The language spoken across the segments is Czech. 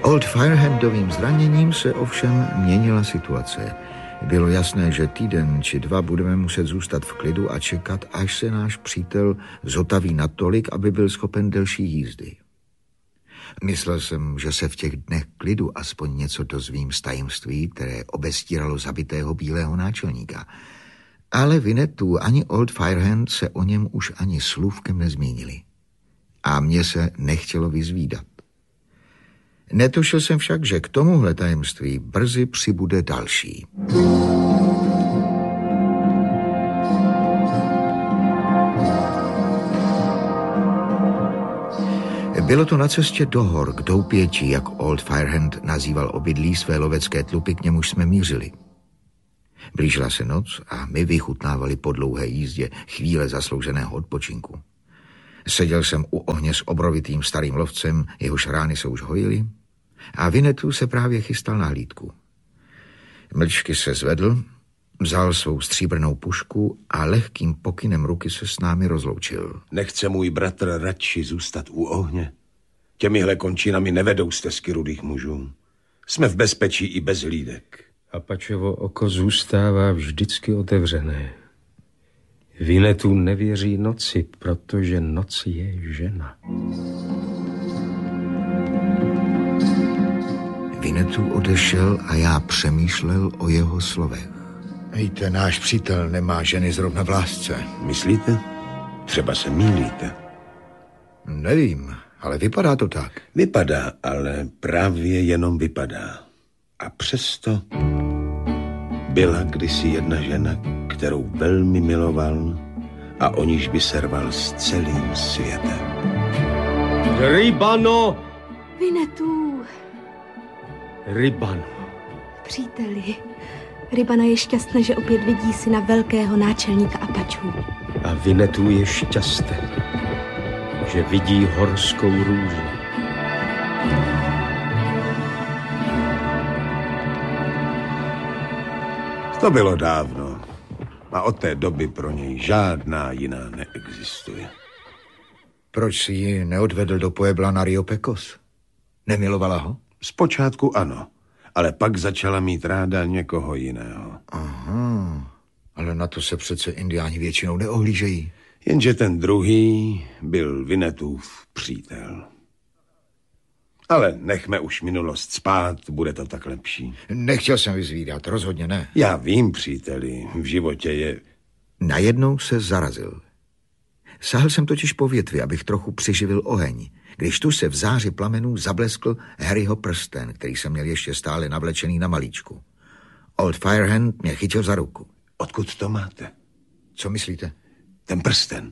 Old Firehandovým zraněním se ovšem měnila situace. Bylo jasné, že týden či dva budeme muset zůstat v klidu a čekat, až se náš přítel zotaví natolik, aby byl schopen delší jízdy. Myslel jsem, že se v těch dnech klidu aspoň něco dozvím z tajemství, které obestíralo zabitého bílého náčelníka. Ale Winnetou ani Old Firehand se o něm už ani slůvkem nezmínili. A mně se nechtělo vyzvídat. Netušil jsem však, že k tomuhle tajemství brzy přibude další. Bylo to na cestě do hor k Doupěti, jak Old Firehand nazýval obydlí své lovecké tlupy, k němuž jsme mířili. Blížila se noc a my vychutnávali po dlouhé jízdě chvíle zaslouženého odpočinku. Seděl jsem u ohně s obrovitým starým lovcem, jehož rány se už hojily, a Winnetou se právě chystal na hlídku. Mlčky se zvedl, vzal svou stříbrnou pušku a lehkým pokynem ruky se s námi rozloučil. Nechce můj bratr radši zůstat u ohně? Těmihle končinami nevedou stezky rudých mužů. Jsme v bezpečí i bez hlídek. Apačovo oko zůstává vždycky otevřené. Winnetou nevěří noci, protože noc je žena. Winnetou odešel a já přemýšlel o jeho slovech. Víte, náš přítel nemá ženy zrovna v lásce. Myslíte? Třeba se mýlíte. Nevím, ale vypadá to tak. Vypadá, ale právě jenom vypadá. A přesto byla kdysi jedna žena, kterou velmi miloval a o níž by se rval s celým světem. Rybano! Winnetou! Rybano. Příteli, Rybana je šťastná, že opět vidí syna velkého náčelníka Apačů. A Winnetou je šťastný, že vidí horskou růži. To bylo dávno a od té doby pro něj žádná jiná neexistuje. Proč si ji neodvedl do Puebla na Rio Pecos? Nemilovala ho? Zpočátku ano, ale pak začala mít ráda někoho jiného. Aha, ale na to se přece indiáni většinou neohlížejí. Jenže ten druhý byl Winnetův přítel. Ale nechme už minulost spát, bude to tak lepší. Nechtěl jsem vyzvídat, rozhodně ne. Já vím, příteli, v životě je... Najednou se zarazil. Sahl jsem totiž po větvi, abych trochu přiživil oheň, když tu se v záři plamenů zableskl Harryho prsten, který jsem měl ještě stále navlečený na malíčku. Old Firehand mě chytil za ruku. Odkud to máte? Co myslíte? Ten prsten.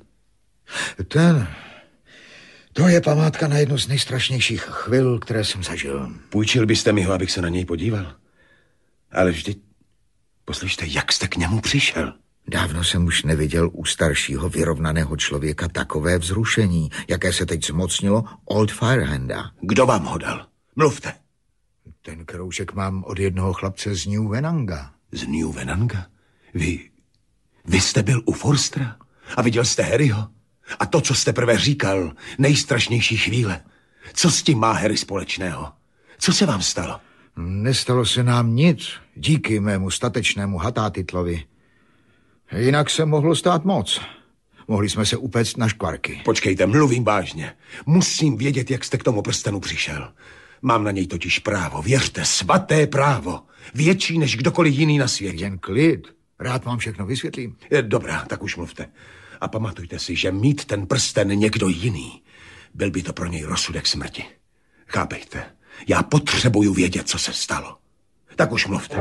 To je památka na jednu z nejstrašnějších chvil, které jsem zažil. Půjčil byste mi ho, abych se na něj podíval? Ale vždyť... Poslyšte, jak jste k němu přišel? Dávno jsem už neviděl u staršího vyrovnaného člověka takové vzrušení, jaké se teď zmocnilo Old Firehanda. Kdo vám ho dal? Mluvte. Ten kroužek mám od jednoho chlapce z New Venanga. Z New Venanga? Vy jste byl u Forstera a viděl jste Harryho? A to, co jste prvé říkal, nejstrašnější chvíle. Co s tím má Harry společného? Co se vám stalo? Nestalo se nám nic, díky mému statečnému hatátitlovi. Jinak se mohlo stát moc. Mohli jsme se upéct na škvarky. Počkejte, mluvím vážně. Musím vědět, jak jste k tomu prstenu přišel. Mám na něj totiž právo, věřte, svaté právo. Větší než kdokoliv jiný na světě. Jen klid, rád vám všechno vysvětlím. Dobrá, tak už mluvte. A pamatujte si, že mít ten prsten někdo jiný, byl by to pro něj rozsudek smrti. Chápejte, já potřebuju vědět, co se stalo. Tak už mluvte.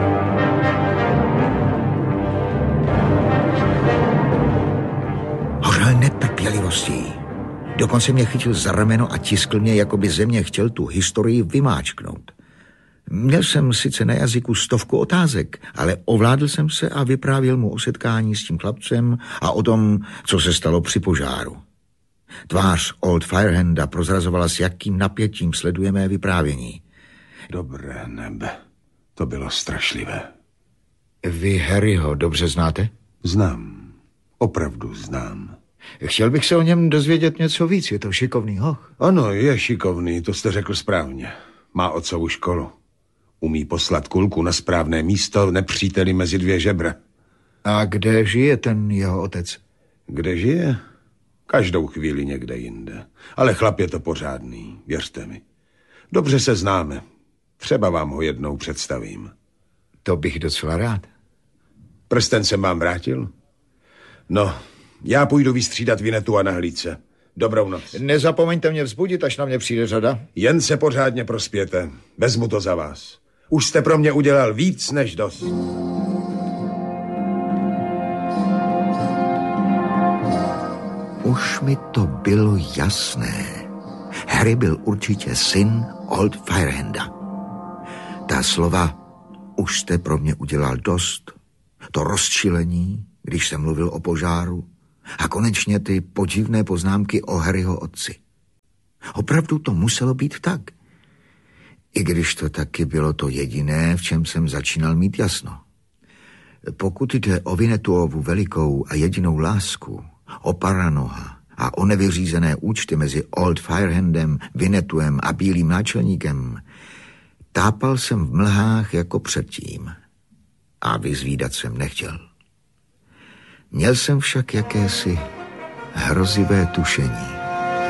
Hořel netrpělivostí. Dokonce mě chytil za rameno a tiskl mě, jako by ze mě chtěl tu historii vymáčknout. Měl jsem sice na jazyku 100 otázek, ale ovládl jsem se a vyprávěl mu o setkání s tím chlapcem a o tom, co se stalo při požáru. Tvář Old Firehanda prozrazovala, s jakým napětím sleduje mé vyprávění. Dobré nebe, to bylo strašlivé. Vy Harryho dobře znáte? Znám, opravdu znám. Chtěl bych se o něm dozvědět něco víc, je to šikovný hoch. Ano, je šikovný, to jste řekl správně. Má otcovu školu. Umí poslat kulku na správné místo nepříteli mezi 2 žebra. A kde žije ten jeho otec? Kde žije? Každou chvíli někde jinde. Ale chlap je to pořádný, věřte mi. Dobře se známe. Třeba vám ho jednou představím. To bych docela rád. Prsten jsem vám vrátil? No, já půjdu vystřídat Vinetu a na hlídce. Dobrou noc. Nezapomeňte mě vzbudit, až na mě přijde řada. Jen se pořádně prospěte. Vezmu to za vás. Už jste pro mě udělal víc než dost. Už mi to bylo jasné. Harry byl určitě syn Old Firehanda. Ta slova už jste pro mě udělal dost, to rozčilení, když jsem mluvil o požáru, a konečně ty podivné poznámky o Harryho otci. Opravdu to muselo být tak. I když to taky bylo to jediné, v čem jsem začínal mít jasno. Pokud jde o Vinetuovu velikou a jedinou lásku, o Paranoha a o nevyřízené účty mezi Old Firehandem, Vinetuem a Bílým náčelníkem, tápal jsem v mlhách jako předtím a vyzvídat jsem nechtěl. Měl jsem však jakési hrozivé tušení.